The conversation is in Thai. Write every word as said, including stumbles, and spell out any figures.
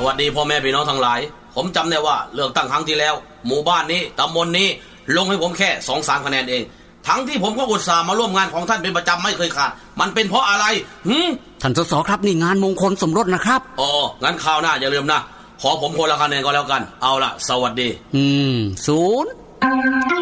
วัสดีพ่อแม่พี่น้องทั้งหลายผมจำได้ว่าเลือกตั้งครั้งที่แล้วหมู่บ้านนี้ตำบลนี้ลงให้ผมแค่ สองสาม คะแนนเองทั้งที่ผมก็อุตส่าห์มาร่วมงานของท่านเป็นประจำไม่เคยขาดมันเป็นเพราะอะไรหืมท่านสสครับนี่งานมงคลสมรสนะครับอ๋องั้นคราวหน้าอย่าลืมนะขอผมคนละคะแนนก็แล้วกันเอาล่ะสวัสดีอืมศูนย์